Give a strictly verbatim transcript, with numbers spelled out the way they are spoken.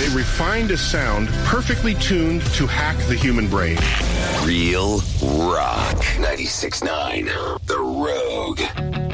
They refined a sound perfectly tuned to hack the human brain. Real Rock ninety-six point nine The Rogue.